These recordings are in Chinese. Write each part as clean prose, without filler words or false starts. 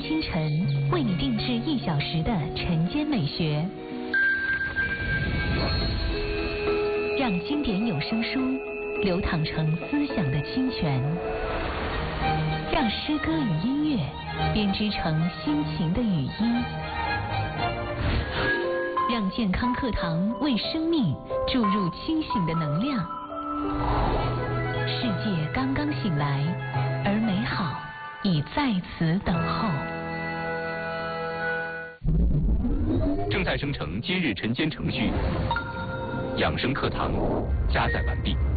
清晨为你定制1小时的晨间美学，让经典有声书流淌成思想的清泉，让诗歌与音乐编织成心情的语音，让健康课堂为生命注入清醒的能量。世界刚刚醒来，而美好已在此等候。 正在生成今日晨间程序，养生课堂加载完毕。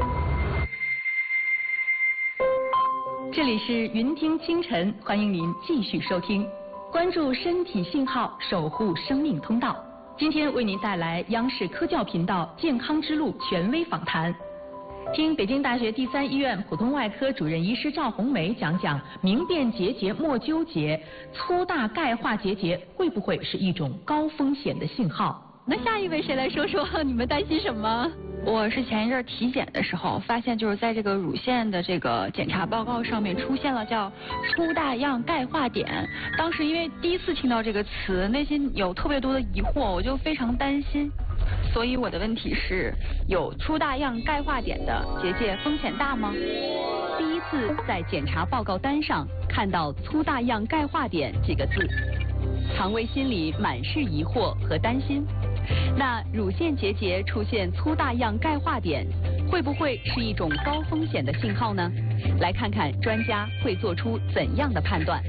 这里是云听清晨，欢迎您继续收听，关注身体信号，守护生命通道。今天为您带来央视科教频道健康之路权威访谈，听北京大学第3医院普通外科主任医师赵红梅讲讲明辨结节莫纠结，粗大钙化结节会不会是一种高风险的信号？那下一位谁来说说你们担心什么？ 我是前一阵体检的时候发现，就是在这个乳腺的这个检查报告上面出现了叫粗大样钙化点。当时因为第一次听到这个词，内心有特别多的疑惑，我就非常担心。所以我的问题是，有粗大样钙化点的结节风险大吗？ 第一次在检查报告单上看到粗大样钙化点几个字，唐薇心里满是疑惑和担心。那乳腺结节出现粗大样钙化点，会不会是一种高风险的信号呢？来看看专家会做出怎样的判断。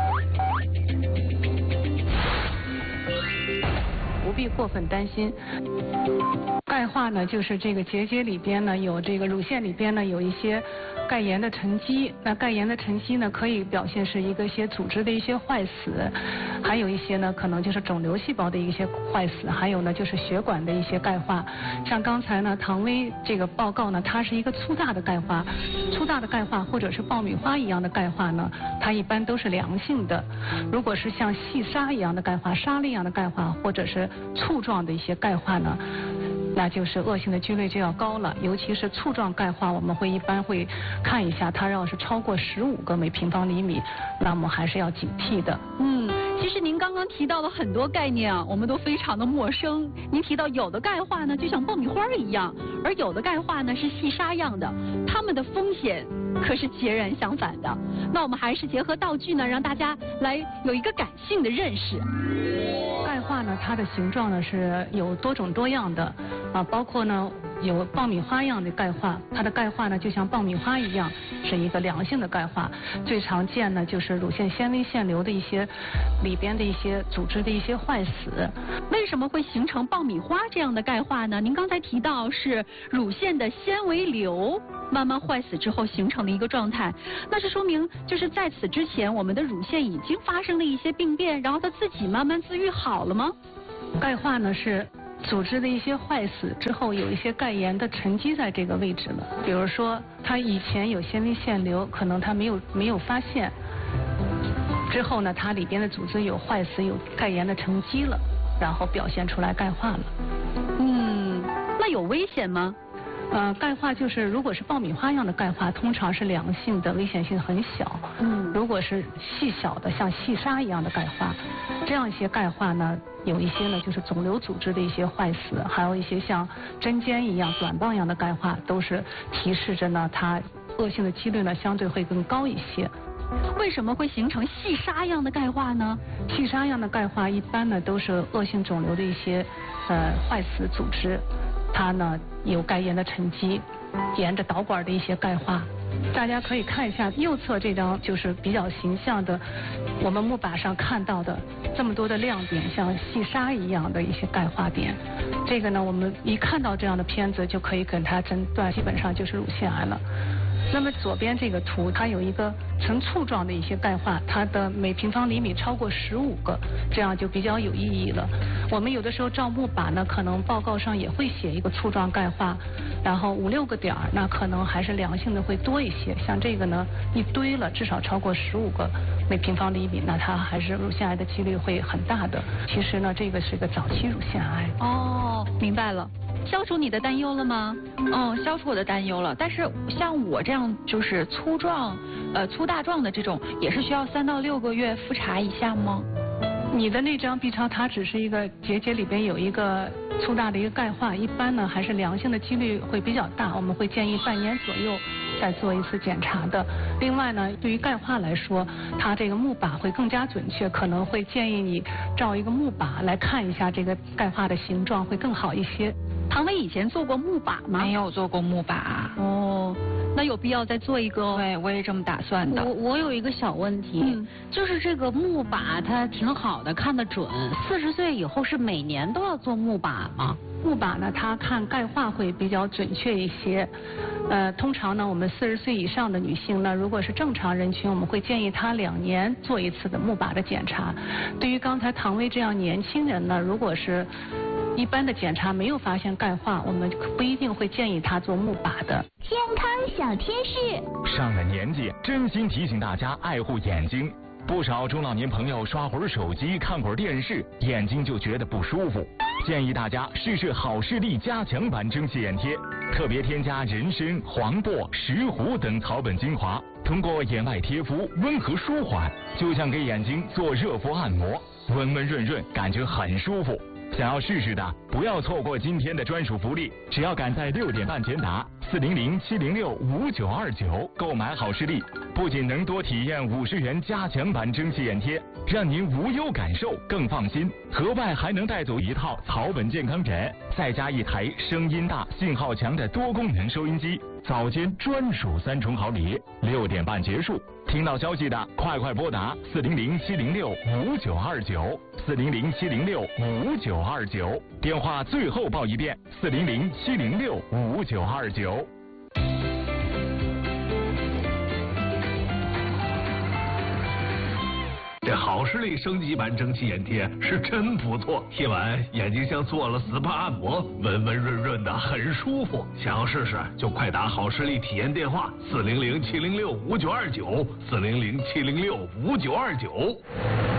不必过分担心。钙化呢，就是这个结节里边呢有这个乳腺里边呢有一些钙盐的沉积，那钙盐的沉积呢可以表现是一些组织的一些坏死，还有一些呢可能就是肿瘤细胞的一些坏死，还有呢就是血管的一些钙化。像刚才呢唐薇这个报告呢，它是一个粗大的钙化，粗大的钙化或者是爆米花一样的钙化呢，它一般都是良性的。如果是像细沙一样的钙化、沙粒一样的钙化，或者是簇状的一些钙化呢，那就是恶性的几率就要高了。尤其是簇状钙化，我们一般会看一下，它要是超过15个每平方厘米，那么还是要警惕的。 其实您刚刚提到的很多概念啊，我们都非常的陌生。您提到有的钙化呢，就像爆米花一样，而有的钙化呢是细沙样的，它们的风险可是截然相反的。那我们还是结合道具呢，让大家来有一个感性的认识。 钙化呢，它的形状呢是有多种多样的啊，包括呢有爆米花样的钙化，它的钙化呢就像爆米花一样，是一个良性的钙化。最常见呢就是乳腺纤维腺瘤的一些里边的一些组织的一些坏死。 为什么会形成爆米花这样的钙化呢？您刚才提到是乳腺的纤维瘤慢慢坏死之后形成的一个状态，那是说明就是在此之前我们的乳腺已经发生了一些病变，然后它自己慢慢自愈好了吗？ 钙化呢是组织的一些坏死之后，有一些钙盐的沉积在这个位置了。比如说它以前有纤维腺瘤，可能它没有发现，之后呢它里边的组织有坏死，有钙盐的沉积了，然后表现出来钙化了。 那有危险吗？ 钙化就是如果是爆米花样的钙化，通常是良性的，危险性很小。如果是细小的像细沙一样的钙化，这样一些钙化呢，有一些呢就是肿瘤组织的一些坏死，还有一些像针尖一样短棒一样的钙化，都是提示着呢它恶性的几率呢相对会更高一些。 为什么会形成细沙样的钙化呢？ 细沙样的钙化一般呢都是恶性肿瘤的一些坏死组织，它呢有钙盐的沉积，沿着导管的一些钙化。大家可以看一下右侧这张，就是比较形象的我们木板上看到的这么多的亮点，像细沙一样的一些钙化点。这个呢我们一看到这样的片子就可以给它诊断，基本上就是乳腺癌了。那么左边这个图，它有一个呈簇状的一些钙化，它的每平方厘米超过15个，这样就比较有意义了。我们有的时候照木板呢，可能报告上也会写一个簇状钙化，然后5、6个点儿，那可能还是良性的会多一些。像这个呢，一堆了至少超过15个每平方厘米，那它还是乳腺癌的几率会很大的。其实呢，这个是个早期乳腺癌。 哦，明白了。消除你的担忧了吗？ 消除我的担忧了。但是像我这样就是粗壮粗大状的这种，也是需要3到6个月复查一下吗？ 你的那张 B 超它只是一个结里边有一个粗大的一个钙化，一般呢还是良性的几率会比较大，我们会建议半年左右再做一次检查的。另外呢，对于钙化来说，它这个钼靶会更加准确，可能会建议你照一个钼靶来看一下这个钙化的形状，会更好一些。 唐薇以前做过钼靶吗？ 没有做过钼靶。 哦，那有必要再做一个？ 对，我也这么打算的。 我有一个小问题，就是这个钼靶它挺好的，看得准。40岁以后是每年都要做钼靶吗？ 钼靶呢，它看钙化会比较准确一些。通常呢，我们40岁以上的女性呢，如果是正常人群，我们会建议她2年做一次的钼靶的检查。对于刚才唐薇这样年轻人呢，如果是一般的检查没有发现钙化，我们不一定会建议她做钼靶的。 健康小贴士， 上了年纪，真心提醒大家爱护眼睛。不少中老年朋友刷会儿手机、看会儿电视，眼睛就觉得不舒服。建议大家试试好视力加强版蒸汽眼贴，特别添加人参、黄柏、石斛等草本精华，通过眼外贴敷温和舒缓，就像给眼睛做热敷按摩，温温润润，感觉很舒服。想要试试的，不要错过今天的专属福利，只要赶在6点半前打400-706-5929购买好视力，不仅能多体验50元加强版蒸汽眼贴，让您无忧感受更放心，额外还能带走一套草本健康枕，再加一台声音大、信号强的多功能收音机，早间专属3重好礼。6点半结束，听到消息的快拨打400-706-5929，400-706-5929，电话最后报一遍，400-706-5929。 这好视力升级版蒸汽眼贴是真不错，贴完眼睛像做了 SPA 按摩，温温润润的，很舒服。想要试试就快打好视力体验电话400-706-5929，400-706-5929。